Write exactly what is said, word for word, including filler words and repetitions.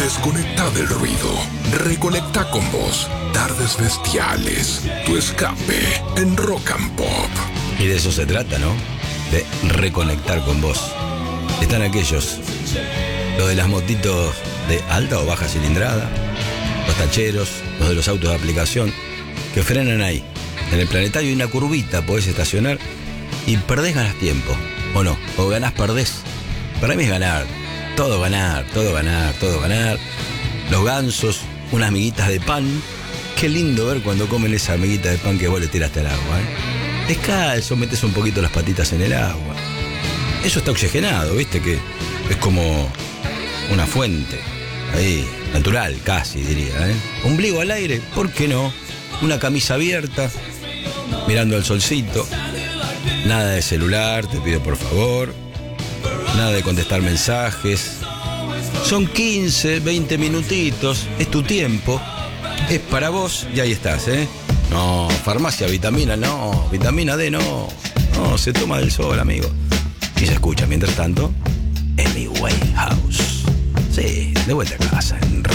Desconecta del ruido. Reconecta con vos. Tardes bestiales. Tu escape en Rock and Pop. Y de eso se trata, ¿no? De reconectar con vos. Están aquellos, los de las motitos de alta o baja cilindrada, los tacheros, los de los autos de aplicación, que frenan ahí. En el planetario hay una curvita, podés estacionar y perdés, ganás tiempo. O no, o ganás, perdés. Para mí es ganar. Todo ganar, todo ganar, todo ganar. Los gansos, unas miguitas de pan. Qué lindo ver cuando comen esa amiguita de pan que vos le tiraste al agua, ¿eh? Descalzo, metes un poquito las patitas en el agua. Eso está oxigenado, ¿viste? Que es como una fuente. Ahí, natural, casi diría, ¿eh? Ombligo al aire, ¿por qué no? Una camisa abierta, mirando al solcito. Nada de celular, te pido por favor. Nada de contestar mensajes. Son quince, veinte minutitos, es tu tiempo. Es para vos y ahí estás, ¿eh? No, farmacia, vitamina, no. Vitamina D, no. No, se toma del sol, amigo. Y se escucha, mientras tanto, Amy Winehouse. Sí, de vuelta a casa en